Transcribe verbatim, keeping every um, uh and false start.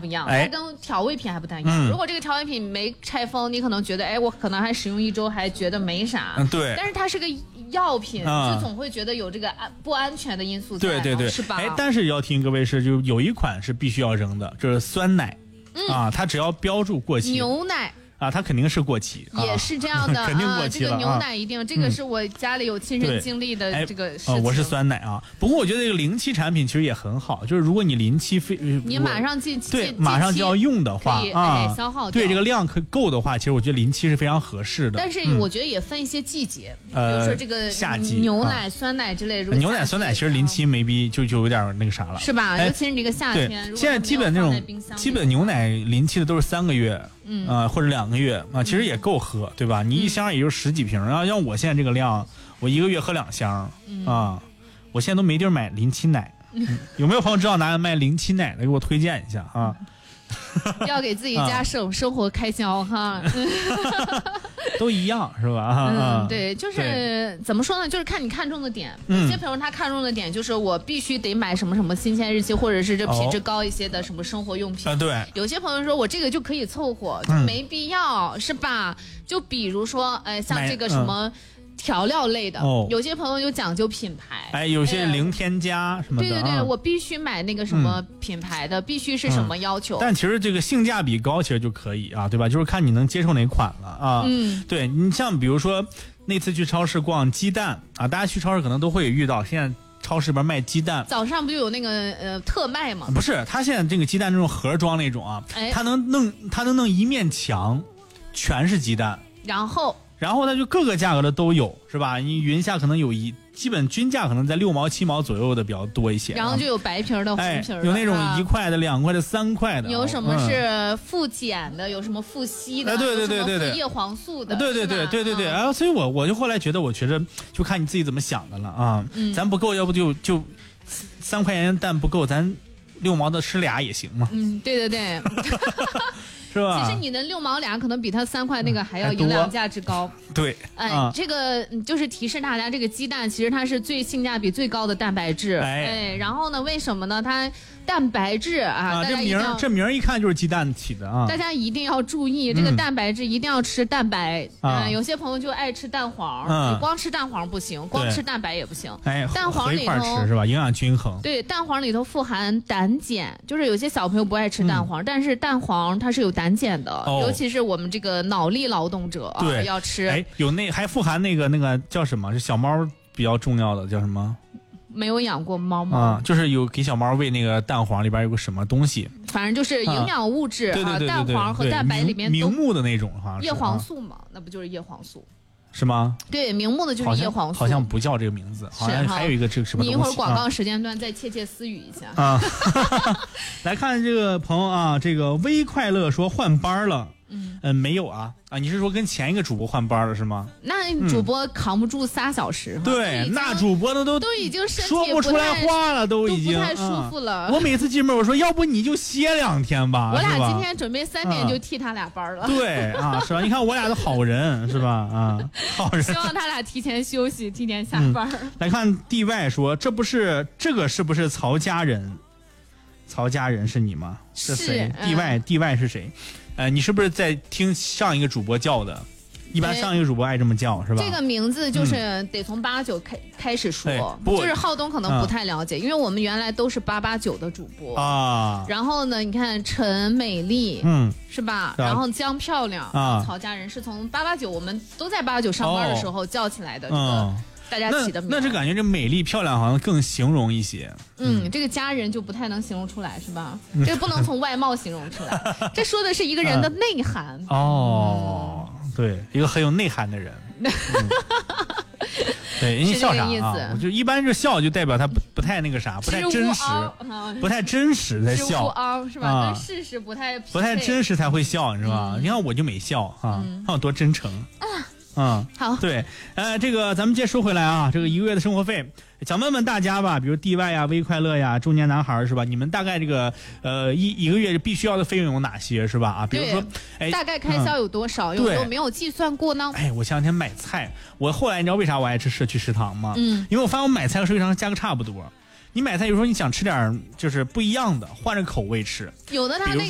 不一样， 哎、 它跟调味品还不太一样、嗯。如果这个调味品没拆封，你可能觉得，哎，我可能还使用一周还觉得没啥。 嗯，对。 但是它是个药品，嗯、就总会觉得有这个安不安全的因素在， 对对对， 是吧？ 哎，但是要提醒各位是，就有一款是必须要扔的，就是酸奶、嗯、啊，它只要标注过期， 牛奶。 啊，它肯定是过期， 也是这样的， 啊、肯定过期了、 啊。这个牛奶一定， 啊、 这个是我家里有亲身经历的这个事情。 呃、我是酸奶啊，不过我觉得这个临期产品其实也很好，就是如果你临期非你马上进对马上就要用的话啊，哎、消耗对这个量可够的话，其实我觉得临期是非常合适的。 但是我觉得也分一些季节， 嗯、 比如说这个夏季牛奶、啊、酸奶之类的。 牛奶、酸奶其实临期没逼就就有点那个啥了， 是吧？ 哎、 尤其是这个夏天， 现在基本那种基本牛奶临期的都是三个月。 嗯啊、呃，或者两个月啊，其实也够喝，对吧？你一箱也就十几瓶，然后像我现在这个量，我一个月喝两箱、 嗯、 啊。我现在都没地儿买临期奶，嗯、有没有朋友知道哪里卖临期奶的？给我推荐一下啊！ 要给自己家省、啊、生活开销哈。 都一样是吧？ 嗯，对，就是怎么说呢？就是看你看中的点。有些朋友他看中的点就是我必须得买什么什么新鲜日期，或者是这品质高一些的什么生活用品。 啊，对。 有些朋友说我这个就可以凑合，就没必要，嗯、是吧？就比如说，呃，像这个什么。调料类的、 哦， 有些朋友就讲究品牌， 哎，有些零添加什么的。 对对对， 啊、 我必须买那个什么品牌的，嗯、必须是什么要求、 嗯。但其实这个性价比高，其实就可以啊，对吧？就是看你能接受哪款了啊。 嗯， 对你像比如说那次去超市逛鸡蛋啊，大家去超市可能都会有遇到，现在超市里边卖鸡蛋， 早上不就有那个呃特卖吗？ 不是，他现在这个鸡蛋这种盒装那种啊， 哎， 他能弄他能弄一面墙全是鸡蛋， 然后。 然后它就各个价格的都有，是吧？你云下可能有一基本均价可能在六毛七毛左右的比较多一些， 然后就有白皮的、红皮的、 哎，有那种一块的、两块的、三块的。 有什么是富碱的？嗯、有什么富硒的？ 哎，对对对对对， 叶黄素的。 对对对对对对。然后，所以我我就后来觉得，我觉得就看你自己怎么想的了啊。 嗯， 咱不够，要不就就三块钱蛋不够，咱六毛的吃俩也行嘛。 嗯，对对对。 是吧？ 其实你的六毛俩可能比它三块那个还要营养价值高。 对， 哎、 啊， 这个就是提示大家，这个鸡蛋其实它是最性价比最高的蛋白质。 哎， 哎然后呢，为什么呢？它蛋白质啊， 啊这名儿这名儿一看就是鸡蛋起的啊。 大家一定要注意，这个蛋白质一定要吃蛋白。 嗯、 呃，有些朋友就爱吃蛋黄， 嗯、 你光吃蛋黄不行，光吃蛋白也不行。 哎， 蛋黄里头吃是吧？营养均衡。 对，蛋黄里头富含胆碱，就是有些小朋友不爱吃蛋黄，嗯、但是蛋黄它是有胆碱的。 哦尤其是我们这个脑力劳动者啊， 对要吃。 哎，有那还富含那个那个叫什么？是小猫比较重要的，叫什么？ 没有养过猫猫啊、嗯，就是有给小猫喂那个蛋黄里边有个什么东西， 反正就是营养物质啊， 对对对对对蛋黄和蛋白里面都明目的那种哈， 叶黄素嘛，那不就是叶黄素？ 是吗？ 对，明目的就是叶黄素， 好像不叫这个名字，好像还有一个这个什么东西。 你一会儿广告时间段再窃窃私语一下啊。来看这个朋友啊，这个微快乐说换班了。 嗯嗯，没有啊啊！你是说跟前一个主播换班了是吗？ 那主播扛不住仨小时， 嗯、对，那主播呢都都已经身体说不出来话了，都已经不太舒服了。 嗯、我每次进门我说，要不你就歇两天吧。 我俩今天准备三点就替他俩班了。 嗯、对啊，是吧？你看我俩的好人是吧？啊，好人。 希望他俩提前休息，提前下班。 嗯、来看 D Y 说，这不是这个是不是曹家人？曹家人是你吗？是谁 ？D Y D Y 是谁？呃，你是不是在听上一个主播叫的？一般上一个主播爱这么叫，是吧？ 这个名字就是得从八九开、嗯、开始说，就是浩东可能不太了解、嗯，因为我们原来都是八八九的主播啊。 然后呢，你看陈美丽， 嗯， 是吧？然后江漂亮啊， 曹家人是从八八九，我们都在八八九上班的时候叫起来的，这个。 哦嗯大家起的名那那是感觉这美丽漂亮好像更形容一些。 嗯，嗯这个家人就不太能形容出来，是吧？嗯、这个不能从外貌形容出来，这说的是一个人的内涵。 嗯、哦、嗯，对，一个很有内涵的人。嗯、对，人家笑啥啊？我就一般就笑就代表他不不太那个啥，不太真实，不太真实在笑啊，是吧？啊、跟事实不太不太真实才会笑，是吧？嗯、你看我就没笑啊， 嗯、 看我多真诚。 啊嗯， 好， 对，呃，这个咱们接着说回来啊，这个一个月的生活费，想问问大家吧，比如 D Y 呀、微快乐呀、中年男孩是吧？你们大概这个呃一一个月必须要的费用有哪些是吧？啊，比如说，哎， 大概开销有多少？有有没有计算过呢？ 哎，我前两天买菜，我后来你知道为啥我爱吃社区食堂吗？ 嗯， 因为我发现我买菜和社区食堂价格差不多。你买菜有时候你想吃点就是不一样的，换着口味吃， 有的他那